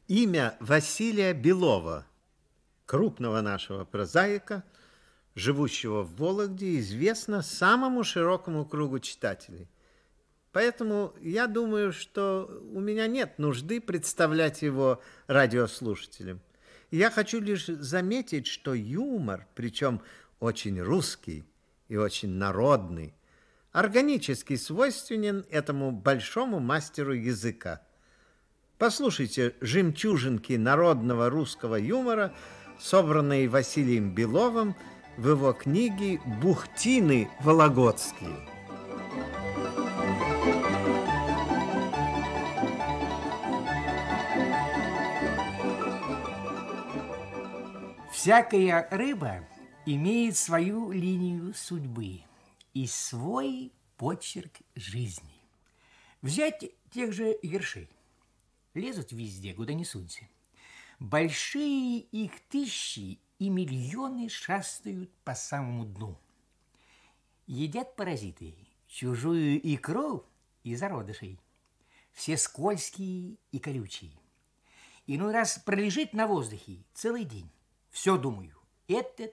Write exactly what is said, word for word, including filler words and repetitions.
Имя Василия Белова, крупного нашего прозаика, живущего в Вологде, известно самому широкому кругу читателей. Поэтому я думаю, что у меня нет нужды представлять его радиослушателям. Я хочу лишь заметить, что юмор, причем очень русский и очень народный, органически свойственен этому большому мастеру языка. Послушайте жемчужинки народного русского юмора, собранные Василием Беловым в его книге «Бухтины вологодские». Всякая рыба имеет свою линию судьбы и свой почерк жизни. Взять тех же ершей. Лезут везде, куда не сунься. Большие их тысячи и миллионы шастают по самому дну. Едят паразиты чужую икру и зародышей. Все скользкие и колючие. Иной раз пролежит на воздухе целый день. Все думаю, этот